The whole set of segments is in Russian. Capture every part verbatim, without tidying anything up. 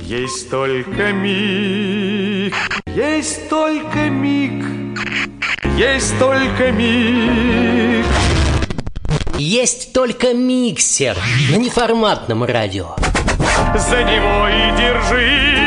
Есть только миг, есть только миг, есть только миг. Есть только миксер на неформатном радио. За него и держись.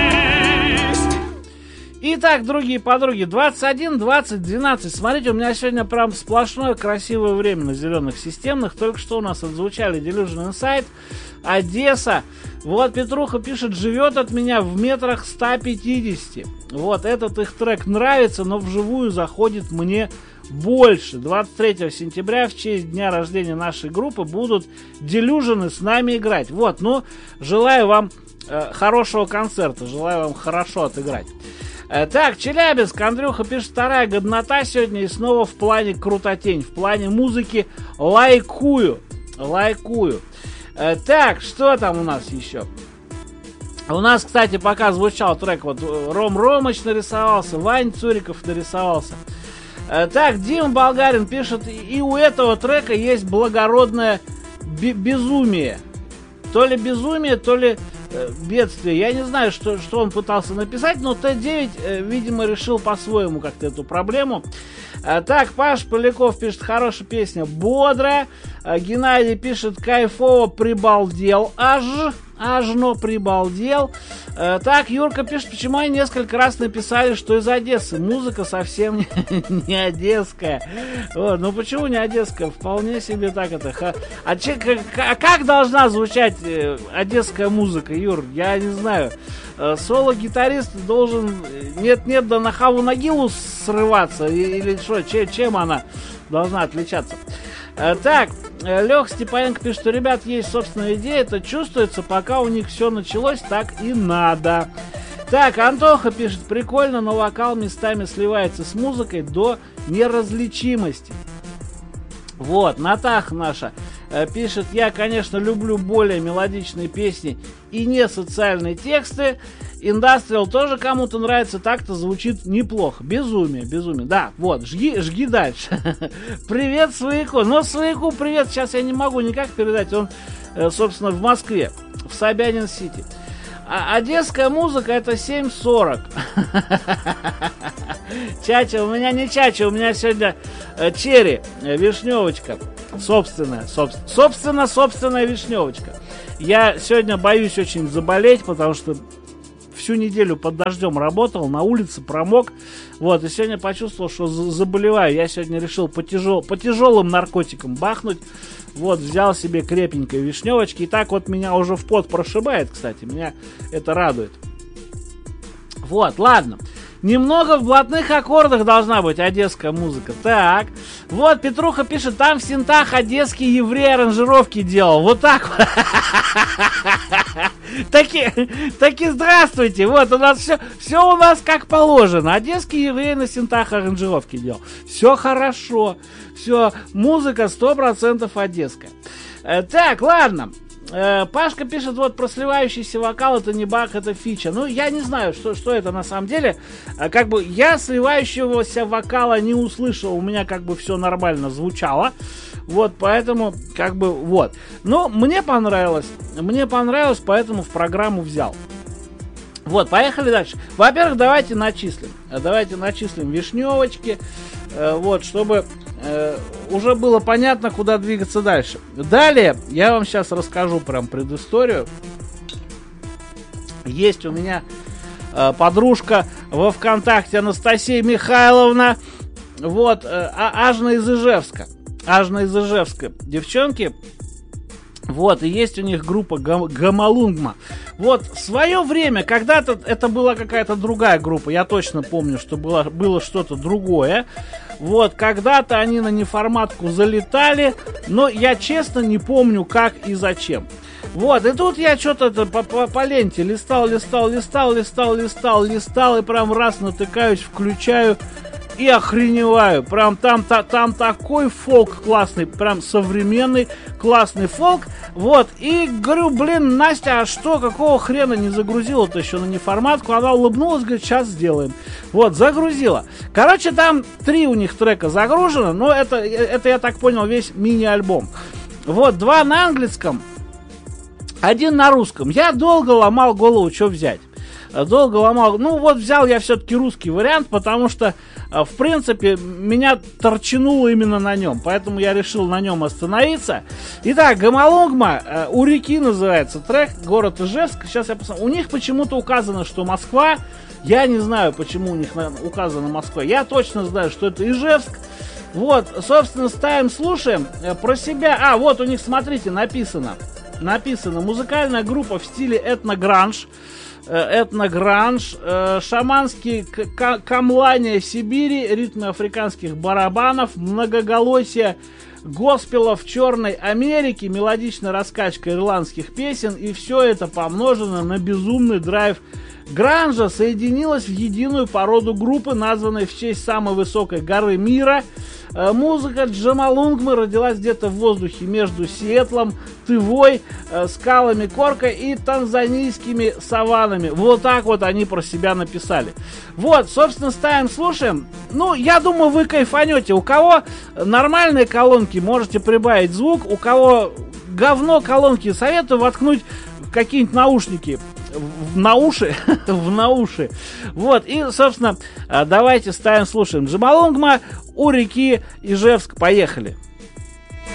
Итак, другие подруги, двадцать один двадцать двенадцать. Смотрите, у меня сегодня прям сплошное красивое время на зеленых системных. Только что у нас отзвучали Delusion Insight, Одесса. Вот Петруха пишет, живет от меня в метрах ста пятидесяти. Вот этот их трек нравится, но вживую заходит мне больше. двадцать третьего сентября в честь дня рождения нашей группы будут Delusion с нами играть. Вот, ну, желаю вам э, хорошего концерта, желаю вам хорошо отыграть. э, Так, Челябинск, Андрюха пишет, вторая годнота сегодня и снова в плане крутотень, в плане музыки лайкую, лайкую. э, Так, что там у нас еще? У нас, кстати, пока звучал трек, вот Ром Ромыч нарисовался, Вань Цуриков нарисовался. Так, Дима Болгарин пишет, и у этого трека есть благородное б- безумие. То ли безумие, то ли э, бедствие. Я не знаю, что, что он пытался написать, но Т девять, э, видимо, решил по-своему как-то эту проблему. А, так, Паш Поляков пишет, хорошая песня, бодрая. А, Геннадий пишет, кайфово, прибалдел аж. Аж, но прибалдел. Э, так, Юрка пишет, почему они несколько раз написали, что из Одессы. Музыка совсем не, не одесская. Вот, ну почему не одесская? Вполне себе так это. Ха. А, че, как, а как должна звучать э, одесская музыка, Юр? Я не знаю. Э, соло-гитарист должен нет-нет, да на Хаву Нагилу срываться. Или что? Че, чем она должна отличаться? Э, так, Лех Степаненко пишет, что ребят есть собственная идея, это чувствуется, пока у них все началось, так и надо. Так, Антоха пишет, прикольно, но вокал местами сливается с музыкой до неразличимости. Вот, Натаха наша э, пишет, я, конечно, люблю более мелодичные песни и не социальные тексты. Индастриал тоже кому-то нравится, так-то звучит неплохо. Безумие, безумие. Да, вот, жги, жги дальше. Привет, Свояку. Но Свояку привет сейчас я не могу никак передать. Он, собственно, в Москве, в Собянин-Сити. А одесская музыка это семь сорок. Чача, у меня не чача, у меня сегодня э, черри, э, вишневочка. Собственная, собственно, собственно, собственная вишневочка. Я сегодня боюсь очень заболеть, потому что всю неделю под дождем работал, на улице промок. Вот, и сегодня почувствовал, что заболеваю. Я сегодня решил по, тяжел, по тяжелым наркотикам бахнуть. Вот, взял себе крепенькой вишневочки. И так вот меня уже в пот прошибает, кстати. Меня это радует. Вот, ладно. Немного в блатных аккордах должна быть одесская музыка. Так, вот Петруха пишет, там в синтах одесский еврей аранжировки делал. Вот так вот. Таки, таки здравствуйте. Вот у нас все, все у нас как положено. Одесский еврей на синтах аранжировки делал. Все хорошо. Все, музыка сто процентов одесская. Так, ладно. Пашка пишет, вот про сливающийся вокал, это не баг, это фича. Ну, я не знаю, что, что это на самом деле. Как бы я сливающегося вокала не услышал, у меня как бы все нормально звучало. Вот, поэтому, как бы, вот. Но мне понравилось, мне понравилось, поэтому в программу взял. Вот, поехали дальше. Во-первых, давайте начислим. Давайте начислим вишневочки, вот, чтобы... уже было понятно, куда двигаться дальше. Далее я вам сейчас расскажу прям предысторию. Есть у меня э, подружка во ВКонтакте Анастасия Михайловна. Вот, э, ажна из Ижевска. Ажна из Ижевска. Девчонки. Вот, и есть у них группа Гам- Гамалунгма. Вот, в свое время, когда-то это была какая-то другая группа. Я точно помню, что было, было что-то другое. Вот, когда-то они на неформатку залетали, но я честно не помню, как и зачем. Вот, и тут я что-то по, по, по ленте листал, листал, листал, листал, листал, листал, и прям раз натыкаюсь, включаю и охреневаю. Прям там, та, там такой фолк классный, прям современный классный фолк. Вот, и говорю, блин, Настя, а что, какого хрена не загрузила-то еще на неформатку? Она улыбнулась, говорит, сейчас сделаем. Вот, загрузила. Короче, там три у них трека загружено, но это, это я так понял, весь мини-альбом. Вот, два на английском. один на русском. Я долго ломал голову, что взять. Долго ломал. Ну, вот взял я все-таки русский вариант, потому что, в принципе, меня торчануло именно на нем. Поэтому я решил на нем остановиться. Итак, Гамалунгма, у реки называется трек, город Ижевск. Сейчас я посмотрю. У них почему-то указано, что Москва. Я не знаю, почему у них указано Москва. Я точно знаю, что это Ижевск. Вот, собственно, ставим, слушаем. Про себя. А, вот у них, смотрите, написано. Написано. Музыкальная группа в стиле этногранж. Этногранж, э, шаманские камлания Сибири, ритмы африканских барабанов, многоголосие госпелов Черной Америки, мелодичная раскачка ирландских песен, и все это помножено на безумный драйв гранжа соединилось в единую породу группы, названной в честь самой высокой горы мира. Э, музыка Джамалунгмы родилась где-то в воздухе между Сиэтлом, Тывой, э, скалами Корка и танзанийскими саваннами. Вот так вот они про себя написали. Вот, собственно, ставим, слушаем. Ну, я думаю, вы кайфанете. У кого нормальные колонки, можете прибавить звук. У кого говно колонки, советую воткнуть в какие-нибудь наушники. В науши, в науши. Вот, и, собственно, давайте ставим, слушаем. Джамалунгма, у реки Ижевск. Поехали.